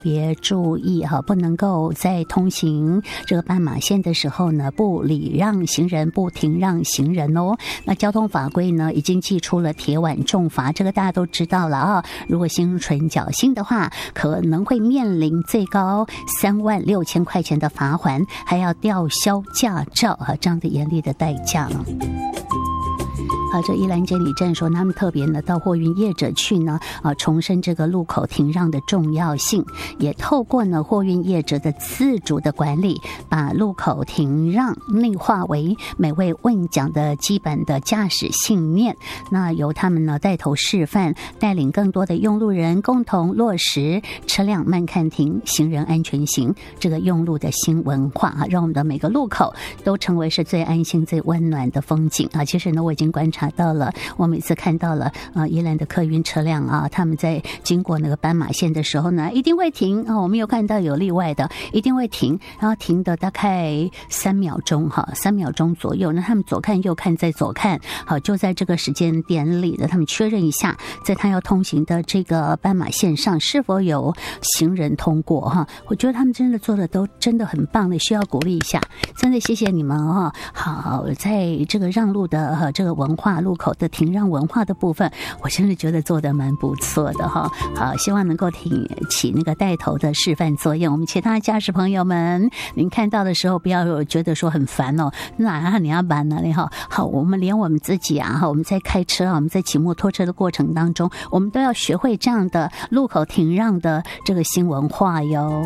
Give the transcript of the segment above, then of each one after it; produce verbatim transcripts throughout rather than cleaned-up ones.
别注意哈，不能够在通行这个斑马线的时候呢，不礼让行人，不停让行人哦。那交通法规呢，已经寄出了铁腕重罚，这个大家都知道了啊。如果心存侥幸的话，可能会面临最高三万六千块钱的罚款，还要吊销驾照啊，这样的严厉的代价呢。啊，这宜兰监理站说，他们特别呢到货运业者去呢，啊，重申这个路口停让的重要性，也透过呢货运业者的自主的管理，把路口停让内化为每位问讲的基本的驾驶信念。那由他们呢带头示范，带领更多的用路人共同落实车辆慢看停、行人安全行这个用路的新文化啊，让我们的每个路口都成为是最安心、最温暖的风景啊。其实呢，我已经观察到了，我每次看到了呃宜兰的客运车辆啊，他们在经过那个斑马线的时候呢，一定会停啊。我们有看到有例外的，一定会停，然后停的大概三秒钟哈，三秒钟左右。那他们左看右看再左看，好，就在这个时间点里的，他们确认一下，在他要通行的这个斑马线上是否有行人通过哈。我觉得他们真的做的都真的很棒的，需要鼓励一下，真的谢谢你们哈。好，在这个让路的呃这个文化。路口的停让文化的部分，我真的觉得做得蛮不错的哈。好，希望能够挺起那个带头的示范作用。我们其他驾驶朋友们，您看到的时候不要觉得说很烦哦，那你要办哪里哈？好，我们连我们自己啊，我们在开车啊，我们在骑摩托车的过程当中，我们都要学会这样的路口停让的这个新文化哟。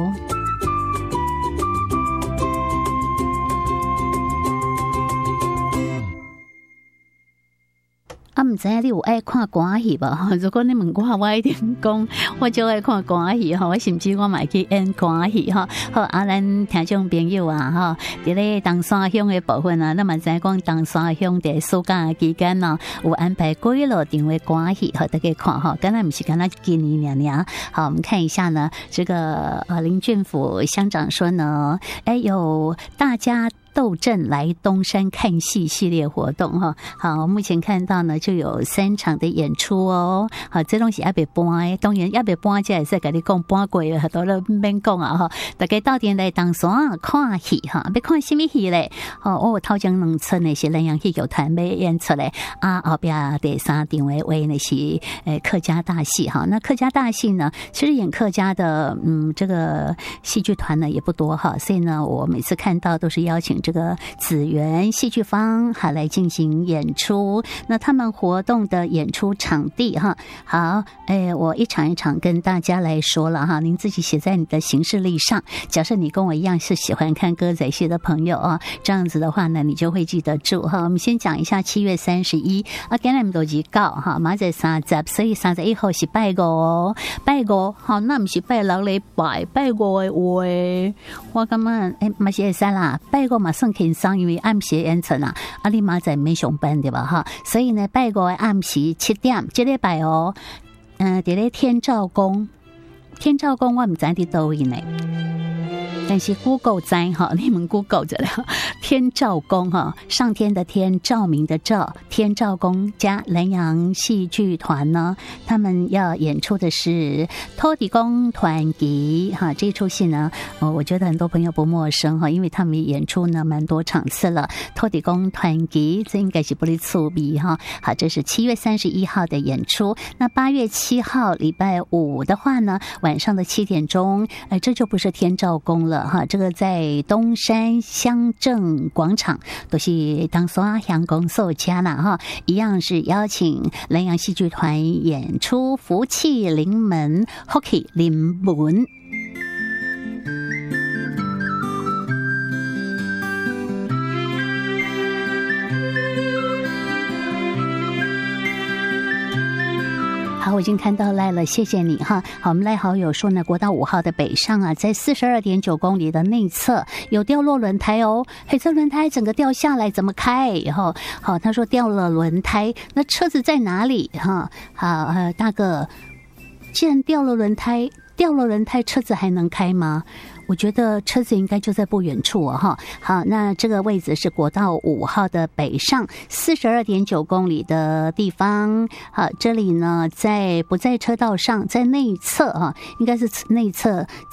啊，唔知你有爱看歌戏吧？如果你问我，我一定讲我就爱看歌戏哈。我甚至我买去演歌戏哈。好，啊，咱听众朋友啊哈，伫咧东山乡的部分啊，那么在讲东山乡的暑假期间呢，有安排几落场的歌戏，好大家看哈。刚才不是刚才今年娘娘，好，我们看一下呢，这个呃林俊甫乡长说呢，哎有大家斗阵来东山看戏系列活动哈，好，目前看到呢就有三场的演出哦，好，这东西也别搬，当然也别搬，这也是跟你讲搬过了，都都免讲啊哈，大家到底来东山看戏哈，要看什么戏嘞？哦，我头前两村那些南洋戏剧团要演出来啊，后边第三场为为那些呃客家大戏哈，那客家大戏呢，其实演客家的嗯这个戏剧团呢也不多哈，所以呢我每次看到都是邀请这个紫园戏剧坊还来进行演出，那他们活动的演出场地哈，好，哎，我一场一场跟大家来说了哈，您自己写在你的行事历上。假设你跟我一样是喜欢看歌仔戏的朋友啊，这样子的话呢，你就会记得住哈。我们先讲一下七月三十一啊，今日都已告哈，马在三十，所以三十一号是拜五哦，拜五好，那不是拜六礼拜，拜五的话，我感觉哎，嘛是会使啦，拜五嘛算轻松，因为暗时演出啊，啊你马在没上班对吧哈？所以呢，拜五的暗时七点，这礼拜哦，嗯、呃，伫咧天照宫，天照宫我唔知伫倒位呢。但是 Google 在哈，你们 Google 着了天照宫哈，上天的天，照明的照，天照宫加南洋戏剧团呢，他们要演出的是土地公团集哈，这出戏呢，呃，我觉得很多朋友不陌生哈，因为他们演出呢蛮多场次了。土地公团集这应该是不离粗鄙哈，好，这是七月三十一号的演出。那八月七号礼拜五的话呢，晚上的七点钟，呃，这就不是天照宫了。哈，这个在东山乡政广场都是当所乡公所家啦哈，一样是邀请南洋戏剧团演出福气临门 Hockey 临门。好，我已经看到赖了，谢谢你哈。好，我们赖好友说呢，国道五号的北上啊，在四十二点九公里的内侧有掉落轮胎哦，嘿，这轮胎整个掉下来怎么开？哈，好，他说掉了轮胎，那车子在哪里？哈，好，呃，大哥，既然掉了轮胎，掉了轮胎，车子还能开吗？我觉得车子应该就在不远处哦，哈。好，那这个位置是国道五号的北上四十二点九公里的地方。好，这里呢在不在车道上，在内侧哈，应该是内侧